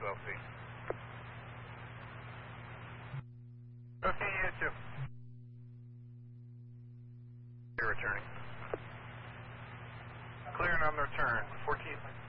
12 feet. Okay, you too. You're returning. Clearing on the return, 14.